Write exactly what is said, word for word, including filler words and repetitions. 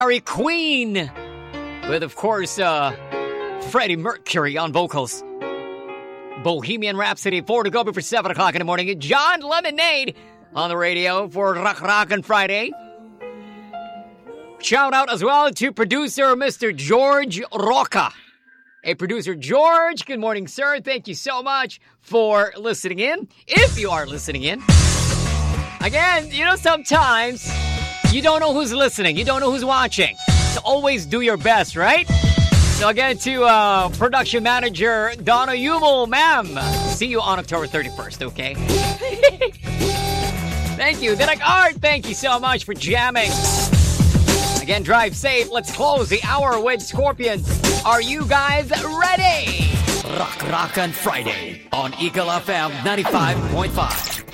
Harry Queen. With, of course, uh, Freddie Mercury on vocals. Bohemian Rhapsody, four to go before seven o'clock in the morning. John Lemonade on the radio for Rock Rock on Friday. Shout out as well to producer Mister George Roca. Hey, producer George, good morning, sir. Thank you so much for listening in. If you are listening in. Again, you know, sometimes you don't know who's listening. You don't know who's watching. So always do your best, right? So again, to uh, production manager Donna Yumel, ma'am. See you on October thirty-first, okay? Thank you. Direk Art, thank you so much for jamming. Again, drive safe. Let's close the hour with Scorpions. Are you guys ready? Rock Rock on Friday on Eagle F M ninety-five point five.